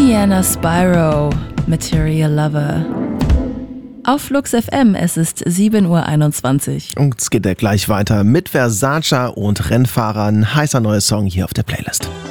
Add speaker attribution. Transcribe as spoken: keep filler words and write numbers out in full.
Speaker 1: Indiana Spyro, Material Lover. Auf Flux F M, es ist sieben Uhr einundzwanzig.
Speaker 2: Und es geht ja gleich weiter mit Versace und Rennfahrern. Heißer neuer Song hier auf der Playlist.